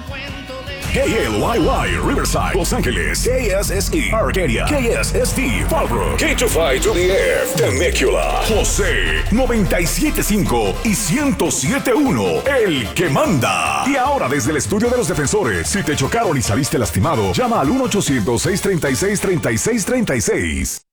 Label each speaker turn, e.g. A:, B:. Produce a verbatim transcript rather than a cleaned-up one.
A: K L Y Y, Riverside, Los Ángeles, K S S E, Arcadia, K S S D, Fallbrook, K veinticinco to the F, Temecula, José, noventa y siete punto cinco y ciento siete punto uno, el que manda. Y ahora desde el estudio de los defensores, si te chocaron y saliste lastimado, llama al uno ochocientos, seiscientos treinta y seis, treinta y seis treinta y seis.